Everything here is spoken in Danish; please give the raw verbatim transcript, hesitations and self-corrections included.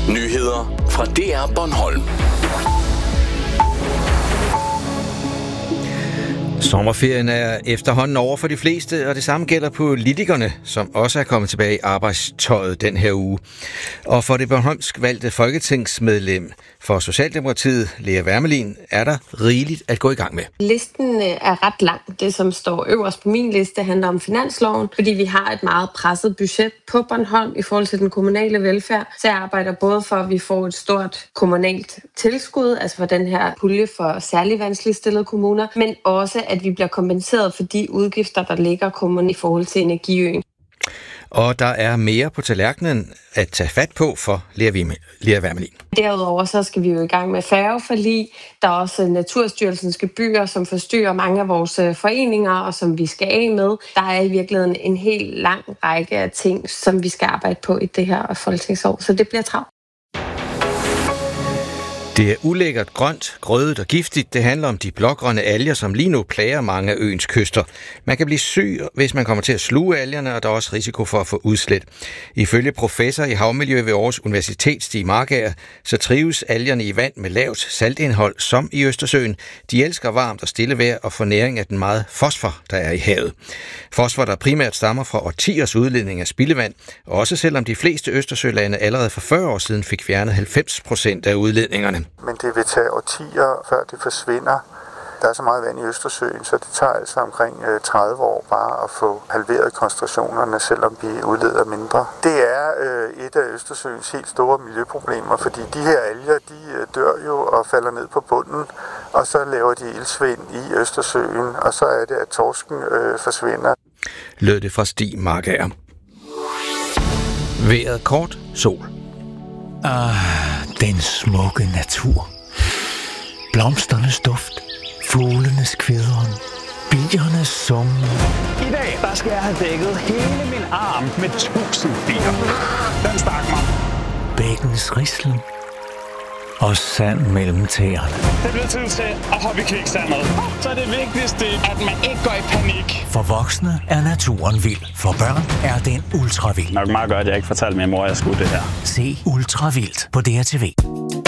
Nyheder fra D R Bornholm. Sommerferien er efterhånden over for de fleste, og det samme gælder politikerne, som også er kommet tilbage i arbejdstøjet den her uge. Og for det bornholmsk valgte folketingsmedlem for Socialdemokratiet, Lea Wermelin, er der rigeligt at gå i gang med. Listen er ret lang. Det, som står øverst på min liste, handler om finansloven, fordi vi har et meget presset budget på Bornholm i forhold til den kommunale velfærd. Så jeg arbejder både for, at vi får et stort kommunalt tilskud, altså for den her pulje for særligt vanskeligt stillede kommuner, men også, at vi bliver kompenseret for de udgifter, der ligger kommunen i forhold til energiøen. Og der er mere på tallerkenen at tage fat på for Lea Wermelin. Derudover så skal vi jo i gang med færgeforlig. Der er også Naturstyrelsens gebyrer, som forstyrrer mange af vores foreninger, og som vi skal af med. Der er i virkeligheden en helt lang række af ting, som vi skal arbejde på i det her folketingsår, så det bliver travlt. Det er ulækkert, grønt, grødet og giftigt. Det handler om de blågrønne alger, som lige nu plager mange af øens kyster. Man kan blive syg, hvis man kommer til at sluge algerne, og der er også risiko for at få udslæt. Ifølge professor i havmiljø ved Aarhus Universitet, Stig Markager, så trives algerne i vand med lavt saltindhold, som i Østersøen. De elsker varmt og stille vejr og får næring af den meget fosfor, der er i havet. Fosfor, der primært stammer fra årtiers udledning af spildevand, også selvom de fleste Østersølande allerede for fyrre år siden fik fjernet halvfems procent af udledningerne. Men det vil tage årtier, før det forsvinder. Der er så meget vand i Østersøen, så det tager altså omkring tredive år bare at få halveret koncentrationerne, selvom vi udleder mindre. Det er øh, et af Østersøens helt store miljøproblemer, fordi de her alger, de dør jo og falder ned på bunden, og så laver de iltsvind i Østersøen, og så er det, at torsken øh, forsvinder. Lød det fra Stig Markager. Vejret kort, sol. Ah, den smukke natur. Blomsternes duft, fuglenes kvidren, biernes summen. I dag, der skal jeg have dækket hele min arm med tusind bier. Den stak mig. Bækkens rislen og sand mellem tæerne. Det bliver tid til at hoppe i kviksandet. Så er det vigtigste, at man ikke går i panik. For voksne er naturen vild. For børn er den ultravild. Nok meget godt, at jeg ikke fortalte min mor, at jeg skulle det her. Se Ultravildt på D R T V.